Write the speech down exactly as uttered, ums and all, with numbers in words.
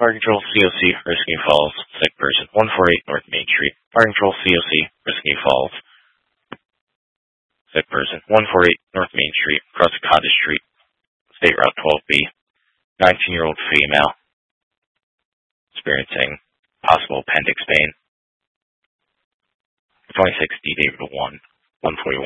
Fire Control C O C, Risking Falls, sick person, one forty-eight North Main Street. Fire Control C O C, Risking Falls, sick person, one forty-eight North Main Street, across Cottage Street, State Route twelve B, nineteen-year-old female, experiencing possible appendix pain. twenty-six D David one, one forty-one.